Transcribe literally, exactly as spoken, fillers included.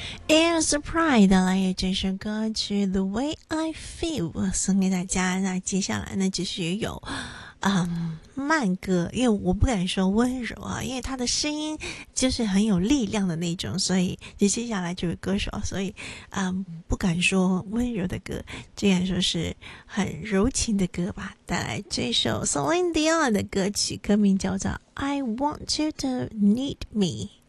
Air Supply 带来这首歌曲 The Way I Feel 送给大家。那接下来呢就是有嗯慢歌，因为我不敢说温柔啊，因为他的声音就是很有力量的那种，所以接下来这位歌手，所以嗯不敢说温柔的歌，这样说是很柔情的歌吧。带来这首 Celine Dion 的歌曲，歌名叫做 I Want You to Need Me。